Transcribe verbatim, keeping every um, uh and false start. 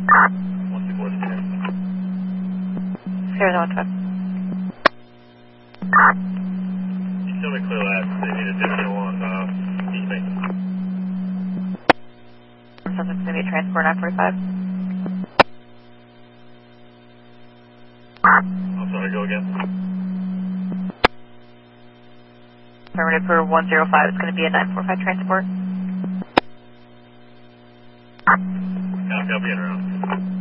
One two four zero. Here's one five. You still be clear last. They need additional on uh, East Main. Something's going to be transport nine forty-five. I'm sorry, go again. Affirmative for one zero five. It's going to be a nine four five transport. Copy, I'll be in around.